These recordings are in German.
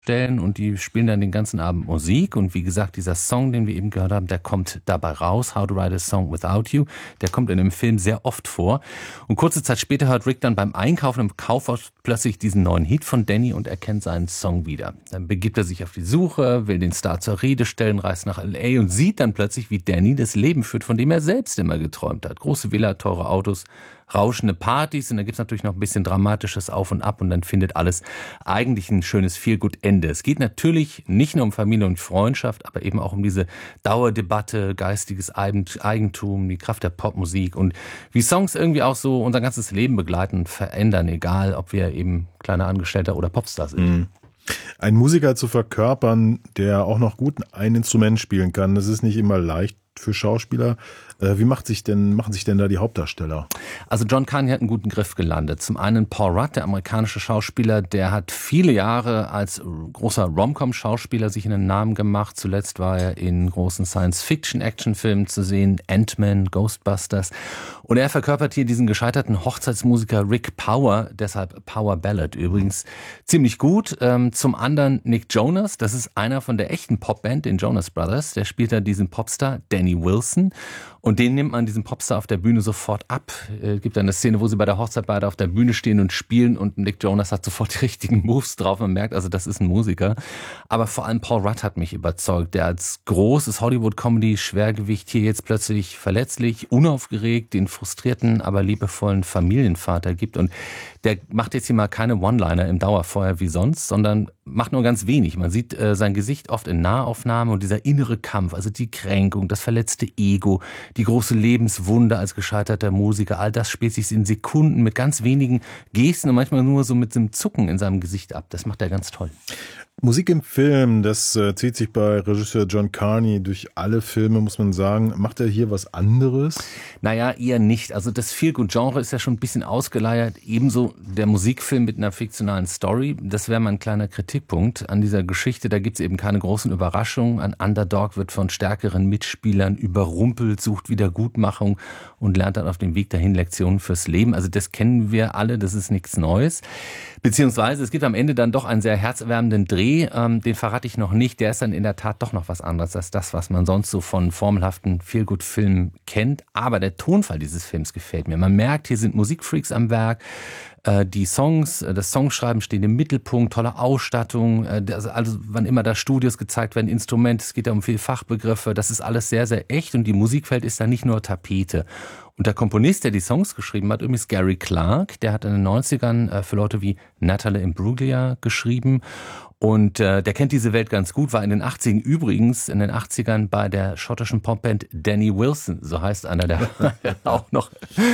stellen und die spielen dann den ganzen Abend Musik und wie gesagt, dieser Song, den wir eben gehört haben, der kommt dabei raus, How to Write a Song Without You, der kommt in dem Film sehr oft vor und kurze Zeit später hört Rick dann beim Einkaufen im Kaufhaus plötzlich diesen neuen Hit von Danny und erkennt seinen Song wieder. Dann begibt er sich auf die Suche, will den Star zur Rede stellen, reist nach L.A. und sieht dann plötzlich, wie Danny das Leben führt, von dem er selbst immer geträumt hat. Große Villa, teure Autos, rauschende Partys und da gibt's natürlich noch ein bisschen dramatisches Auf und Ab und dann findet alles eigentlich ein schönes Feel-Good-Ende. Es geht natürlich nicht nur um Familie und Freundschaft, aber eben auch um diese Dauerdebatte, geistiges Eigentum, die Kraft der Popmusik und wie Songs irgendwie auch so unser ganzes Leben begleiten und verändern, egal ob wir eben kleiner Angestellter oder Popstars sind. Mhm. Ein Musiker zu verkörpern, der auch noch gut ein Instrument spielen kann, das ist nicht immer leicht für Schauspieler. Wie machen sich denn da die Hauptdarsteller? Also John Carney hat einen guten Griff gelandet. Zum einen Paul Rudd, der amerikanische Schauspieler, der hat viele Jahre als großer Rom-Com-Schauspieler sich einen Namen gemacht. Zuletzt war er in großen Science-Fiction-Actionfilmen zu sehen, Ant-Man, Ghostbusters. Und er verkörpert hier diesen gescheiterten Hochzeitsmusiker Rick Power, deshalb Power Ballad übrigens, ziemlich gut. Zum anderen Nick Jonas, das ist einer von der echten Popband, den Jonas Brothers. Der spielt da diesen Popstar Danny Wilson. Und den nimmt man, diesen Popstar, auf der Bühne sofort ab. Gibt eine Szene, wo sie bei der Hochzeit beide auf der Bühne stehen und spielen und Nick Jonas hat sofort die richtigen Moves drauf. Man merkt also, das ist ein Musiker. Aber vor allem Paul Rudd hat mich überzeugt, der als großes Hollywood-Comedy-Schwergewicht hier jetzt plötzlich verletzlich, unaufgeregt, den frustrierten, aber liebevollen Familienvater gibt. Und der macht jetzt hier mal keine One-Liner im Dauerfeuer wie sonst, sondern macht nur ganz wenig. Man sieht sein Gesicht oft in Nahaufnahmen und dieser innere Kampf, also die Kränkung, das verletzte Ego, die große Lebenswunde als gescheiterter Musiker, all das spielt sich in Sekunden mit ganz wenigen Gesten und manchmal nur so mit so einem Zucken in seinem Gesicht ab. Das macht er ganz toll. Musik im Film, das zieht sich bei Regisseur John Carney durch alle Filme, muss man sagen. Macht er hier was anderes? Naja, eher nicht. Also das Feel-Good-Genre ist ja schon ein bisschen ausgeleiert. Ebenso der Musikfilm mit einer fiktionalen Story. Das wäre mal ein kleiner Kritikpunkt an dieser Geschichte. Da gibt es eben keine großen Überraschungen. Ein Underdog wird von stärkeren Mitspielern überrumpelt, sucht Wiedergutmachung und lernt dann auf dem Weg dahin Lektionen fürs Leben. Also das kennen wir alle, das ist nichts Neues. Beziehungsweise es gibt am Ende dann doch einen sehr herzerwärmenden Dreh, den verrate ich noch nicht. Der ist dann in der Tat doch noch was anderes als das, was man sonst so von formelhaften Feel-Good-Filmen kennt. Aber der Tonfall dieses Films gefällt mir. Man merkt, hier sind Musikfreaks am Werk. Die Songs, das Songschreiben steht im Mittelpunkt, tolle Ausstattung, also wann immer da Studios gezeigt werden, Instrumente, es geht ja um viele Fachbegriffe, das ist alles sehr, sehr echt und die Musikwelt ist da nicht nur Tapete. Und der Komponist, der die Songs geschrieben hat, übrigens Gary Clark, der hat in den 90ern für Leute wie Natalie Imbruglia geschrieben. Und der kennt diese Welt ganz gut, war in den 80ern übrigens, in den 80ern bei der schottischen Popband Danny Wilson, so heißt einer der auch noch,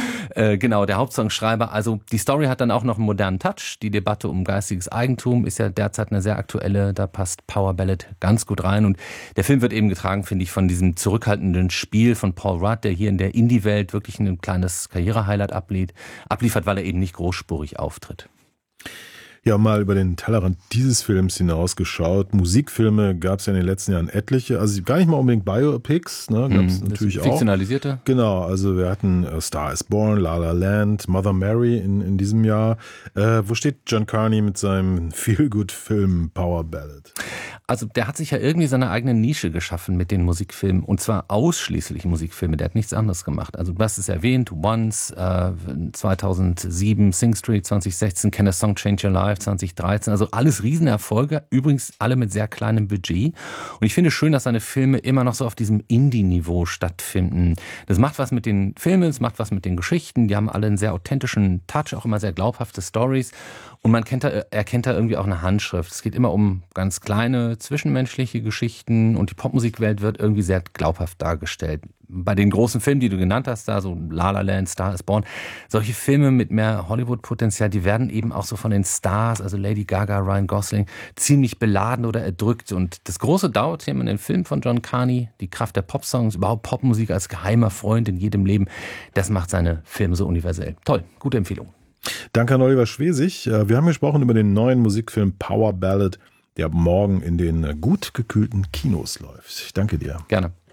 genau, der Hauptsongschreiber. Also die Story hat dann auch noch einen modernen Touch. Die Debatte um geistiges Eigentum ist ja derzeit eine sehr aktuelle, da passt Power Ballad ganz gut rein. Und der Film wird eben getragen, finde ich, von diesem zurückhaltenden Spiel von Paul Rudd, der hier in der Indie-Welt wirklich ein kleines Karriere-Highlight abliefert, weil er eben nicht großspurig auftritt. Ja, mal über den Tellerrand dieses Films hinausgeschaut. Musikfilme gab es ja in den letzten Jahren etliche, also gar nicht mal unbedingt Biopics, ne, gab es natürlich auch. Fiktionalisierte? Genau, also wir hatten Star is Born, La La Land, Mother Mary in diesem Jahr. Wo steht John Carney mit seinem Feel-Good-Film Power Ballad? Also der hat sich ja irgendwie seine eigene Nische geschaffen mit den Musikfilmen und zwar ausschließlich Musikfilme, der hat nichts anderes gemacht. Also du hast es erwähnt, Once, 2007, Sing Street 2016, Can a Song Change Your Life 2013, also alles Riesenerfolge, übrigens alle mit sehr kleinem Budget. Und ich finde schön, dass seine Filme immer noch so auf diesem Indie-Niveau stattfinden. Das macht was mit den Filmen, es macht was mit den Geschichten, die haben alle einen sehr authentischen Touch, auch immer sehr glaubhafte Stories. Und man erkennt da irgendwie auch eine Handschrift. Es geht immer um ganz kleine zwischenmenschliche Geschichten und die Popmusikwelt wird irgendwie sehr glaubhaft dargestellt. Bei den großen Filmen, die du genannt hast, da so La La Land, Star is Born, solche Filme mit mehr Hollywood-Potenzial, die werden eben auch so von den Stars, also Lady Gaga, Ryan Gosling, ziemlich beladen oder erdrückt. Und das große Dauerthema in den Filmen von John Carney, die Kraft der Popsongs, überhaupt Popmusik als geheimer Freund in jedem Leben, das macht seine Filme so universell. Toll, gute Empfehlung. Danke an Oliver Schwesig. Wir haben gesprochen über den neuen Musikfilm Power Ballad, der ab morgen in den gut gekühlten Kinos läuft. Ich danke dir. Gerne.